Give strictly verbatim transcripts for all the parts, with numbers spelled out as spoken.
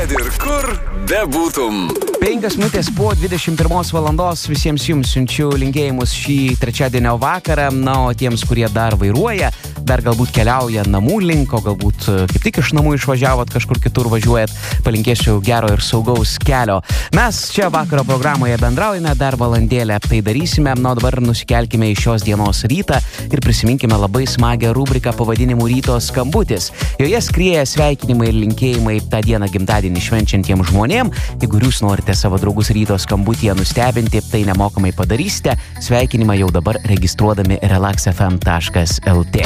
kad ir kur bebūtum. Penkios minutės po dvidešimt pirmos valandos visiems jums siunčiu linkėjimus šį trečiadienio vakarą. Na, o tiems, kurie dar vairuoja, dar galbūt keliauja namų link, o galbūt kaip tik iš namų išvažiavot, kažkur kitur važiuojat, palinkėsiu gero ir saugaus kelio. Mes čia vakaro programoje bendraujame, dar valandėlę tai darysime. Na, o dabar nusikelkime į šios dienos rytą ir prisiminkime labai smagią rubriką pavadinimu Ryto skambutis. Joje skrieja sveikinimai ir linkėjimai tą dieną gimtadienį švenčiantiems žmonėm. Jeigu jūs norite savo draugus ryto skambutyje nustebinti, tai nemokamai padarysite. Sveikinimą jau dabar registruodami relax f m taškas l t.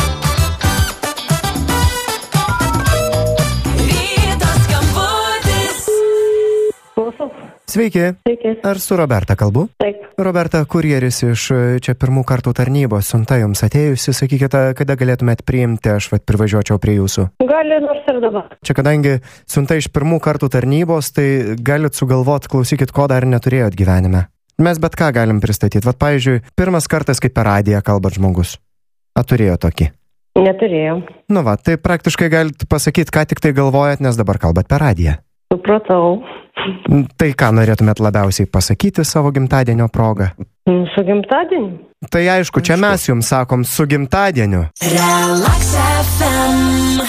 Sveiki. Sveiki. Ar su Roberta kalbu? Taip. Roberta, kurjeris iš čia pirmų kartų tarnybos, siunta jums atėjusi, sakykite, kada galėtumėt priimti, aš vat privažiuočiau prie jūsų. Gali nors ir dabar. Čia kadangi siunta iš pirmų kartų tarnybos, tai galit sugalvot, klausykit, ko dar neturėjot gyvenime. Mes bet ką galim pristatyti. Vat, pavyzdžiui, pirmas kartas, kaip per radiją kalbat žmogus. A turėjo tokį? Neturėjau. Nu va, tai praktiškai galit pasakyti, ką tik tai galvojat, nes dabar kalbat per radiją. Supratau. Tai ką norėtumėt labiausiai pasakyti savo gimtadienio progą? Su gimtadieniu? Tai aišku, čia mes jums sakom su gimtadieniu. Relax F M.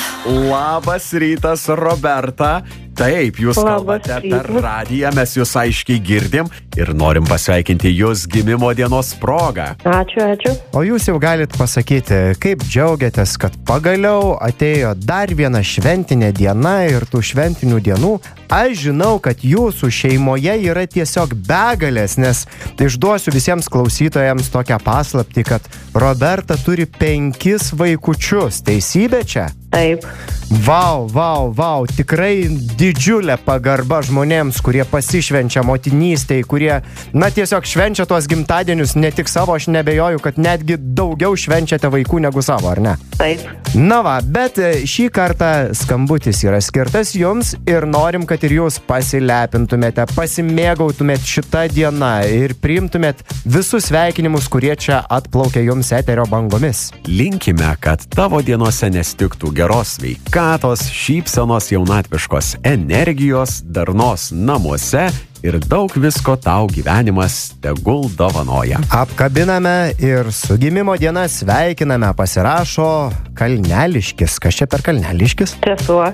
Labas rytas, Roberta. Taip, jūs Labas kalbate rytas. per radiją, mes jūs aiškiai girdim ir norim pasveikinti jūs gimimo dienos progą. Ačiū, ačiū. O jūs jau galit pasakyti, kaip džiaugiatės, kad pagaliau atėjo dar viena šventinė diena ir tų šventinių dienų. Aš žinau, kad jūsų šeimoje yra tiesiog begalės, nes išduosiu visiems klausytojams tokią paslaptį, kad Roberta turi penkis vaikučius. Teisybė čia? Taip. Vau, vau, vau, tikrai didžiulė pagarba žmonėms, kurie pasišvenčia motinystėj, kurie, na, tiesiog švenčia tuos gimtadienius, ne tik savo, aš nebejoju, kad netgi daugiau švenčiate vaikų negu savo, ar ne? Taip. Na va, bet šį kartą skambutis yra skirtas jums ir norim, kad ir jūs pasilepintumėte, pasimėgautumėt šitą dieną ir priimtumėt visus sveikinimus, kurie čia atplaukia jums eterio bangomis. Linkime, kad tavo dienose nestiktų geros sveikatos, šypsenos, jaunatviškos energijos, darnos namuose ir daug visko tau gyvenimas tegul dovanoja. Apkabiname ir su gimimo diena sveikiname, pasirašo Kalneliškis. Kas čia per Kalneliškis? Sesuo.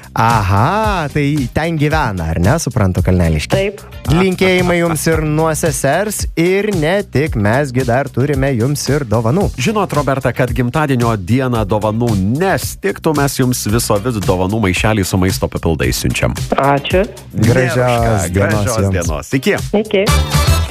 Aha, tai ten gyvena, ar ne, suprantu, Kalneliškis? Taip. Linkėjimai jums ir nuo sesers ir ne tik, mesgi dar turime jums ir dovanų. Žinot, Roberta, kad gimtadienio dieną dovanų nestiktų, mes jums viso vidų dovanų maišelį su maisto papildais siunčiam. Ačiū. Gražios Dievuška, dienos gražios jums. dienos. Iki. Iki.